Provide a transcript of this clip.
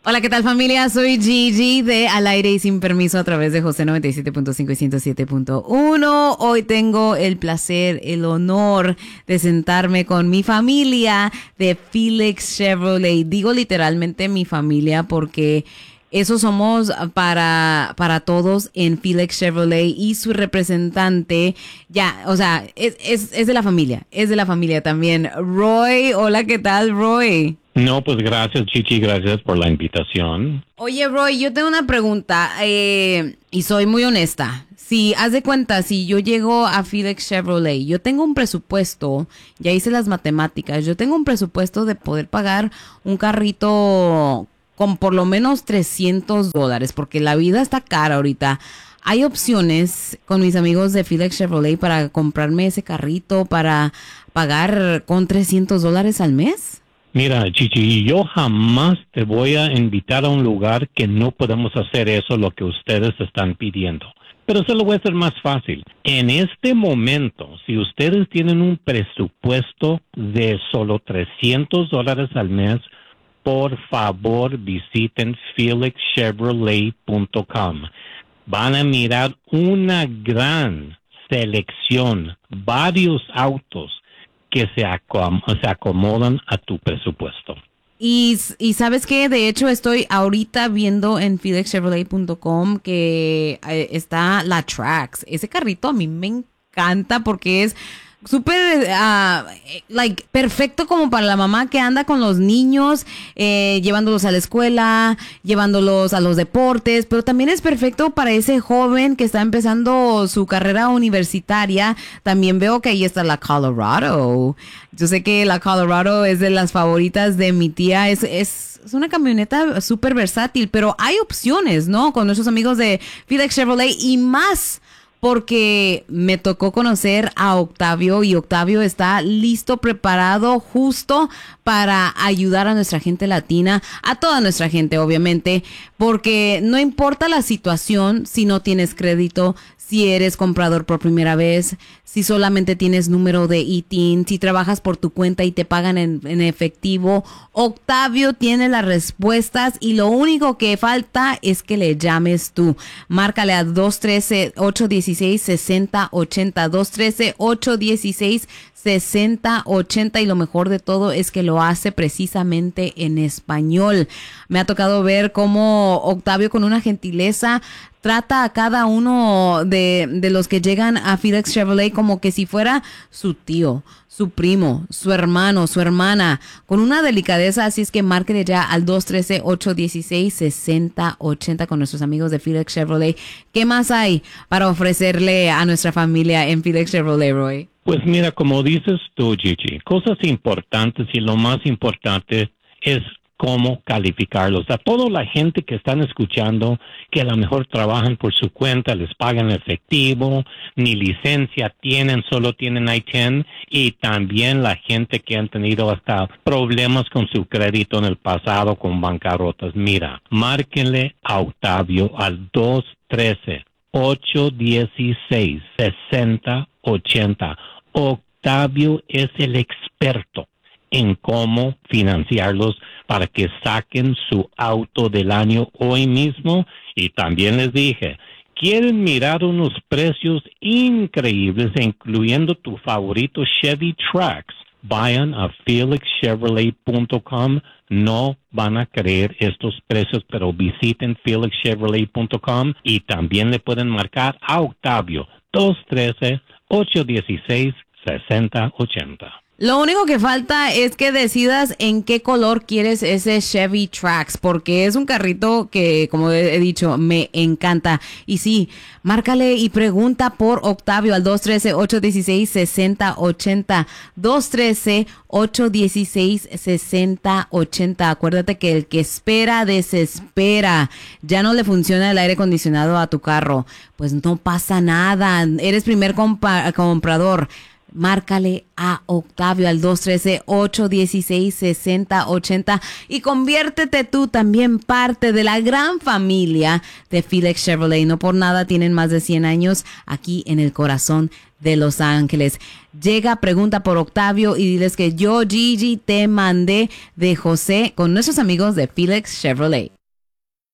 Hola, ¿qué tal familia? Soy Gigi de Al Aire y Sin Permiso a través de José 97.5 y 107.1. Hoy tengo el placer, el honor de sentarme con mi familia de Felix Chevrolet. Digo literalmente mi familia porque eso somos para todos en Felix Chevrolet y su representante, ya, o sea, es de la familia también. Roy, hola, ¿qué tal, Roy? No, pues gracias, Chichi, gracias por la invitación. Oye, Roy, yo tengo una pregunta y soy muy honesta. Si haz de cuenta, si yo llego a Felix Chevrolet, yo tengo un presupuesto, ya hice las matemáticas, yo tengo un presupuesto de poder pagar un carrito con por lo menos $300, porque la vida está cara ahorita. ¿Hay opciones con mis amigos de Felix Chevrolet para comprarme ese carrito para pagar con $300 al mes? Mira, Chichi, yo jamás te voy a invitar a un lugar que no podemos hacer eso, lo que ustedes están pidiendo. Pero se lo voy a hacer más fácil. En este momento, si ustedes tienen un presupuesto de solo $300 al mes, por favor visiten felixchevrolet.com. Van a mirar una gran selección, varios autos que se acomodan a tu presupuesto. Y sabes que de hecho estoy ahorita viendo en felixchevrolet.com que está la Trax. Ese carrito a mí me encanta porque es súper, perfecto como para la mamá que anda con los niños, llevándolos a la escuela, llevándolos a los deportes, pero también es perfecto para ese joven que está empezando su carrera universitaria. También veo que ahí está la Colorado. Yo sé que la Colorado es de las favoritas de mi tía. Es una camioneta súper versátil, pero hay opciones, ¿no? Con nuestros amigos de Felix Chevrolet y más, porque me tocó conocer a Octavio y Octavio está listo, preparado, justo para ayudar a nuestra gente latina, a toda nuestra gente obviamente, porque no importa la situación, si no tienes crédito, si eres comprador por primera vez, si solamente tienes número de ITIN, si trabajas por tu cuenta y te pagan en efectivo, Octavio tiene las respuestas y lo único que falta es que le llames tú. Márcale a 213-816-6080, 213-816-6080 y lo mejor de todo es que lo hace precisamente en español. Me ha tocado ver cómo Octavio con una gentileza trata a cada uno de los que llegan a Felix Chevrolet como que si fuera su tío, su primo, su hermano, su hermana, con una delicadeza. Así es que márquele ya al 213-816-6080 con nuestros amigos de Felix Chevrolet. ¿Qué más hay para ofrecerle a nuestra familia en Felix Chevrolet, Roy? Pues mira, como dices tú, Gigi, cosas importantes y lo más importante es cómo calificarlos. A toda la gente que están escuchando, que a lo mejor trabajan por su cuenta, les pagan efectivo, ni licencia tienen, solo tienen I-10, y también la gente que han tenido hasta problemas con su crédito en el pasado con bancarrotas. Mira, márquenle a Octavio al 213-816-6080. Octavio es el experto en cómo financiarlos para que saquen su auto del año hoy mismo. Y también les dije, quieren mirar unos precios increíbles, incluyendo tu favorito Chevy Trax. Vayan a felixchevrolet.com. No van a creer estos precios, pero visiten felixchevrolet.com y también le pueden marcar a Octavio 213-816-6080. Lo único que falta es que decidas en qué color quieres ese Chevy Trax, porque es un carrito que, como he dicho, me encanta. Y sí, márcale y pregunta por Octavio al 213-816-6080. 213-816-6080. Acuérdate que el que espera desespera. Ya no le funciona el aire acondicionado a tu carro. Pues no pasa nada. Eres primer comprador. márcale a Octavio al 213-816-6080 y conviértete tú también parte de la gran familia de Felix Chevrolet. No por nada tienen más de 100 años aquí en el corazón de Los Ángeles. Llega, pregunta por Octavio y diles que yo, Gigi, te mandé de José con nuestros amigos de Felix Chevrolet.